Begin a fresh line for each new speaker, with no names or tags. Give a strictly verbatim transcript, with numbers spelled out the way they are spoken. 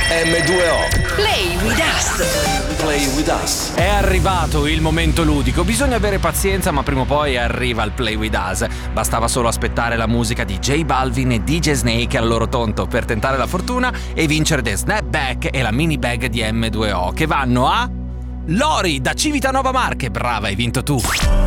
emme due o.
Play with us.
Play with us.
È arrivato il momento ludico, bisogna avere pazienza ma prima o poi arriva il Play with us. Bastava solo aspettare la musica di J Balvin e D J Snake al loro tonto per tentare la fortuna e vincere The Snapback e la mini bag di emme due o che vanno a Lori da Civitanova Marche. Brava, hai vinto tu.